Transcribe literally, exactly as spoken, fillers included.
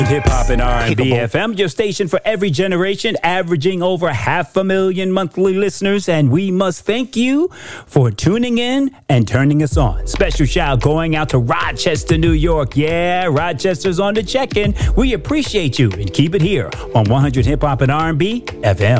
Hip Hop and R and B F M, your station for every generation, averaging over half a million monthly listeners. And we must thank you for tuning in and turning us on. Special shout going out to Rochester, New York. Yeah, Rochester's on the check-in. We appreciate you and keep it here on one hundred Hip Hop and R and B F M.